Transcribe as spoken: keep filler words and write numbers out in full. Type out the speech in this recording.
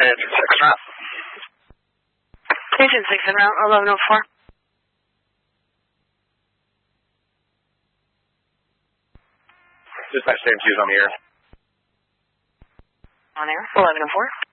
Agent six route. Agent six en route, eleven oh four. Dispatch same twos on the air. On air, eleven oh four.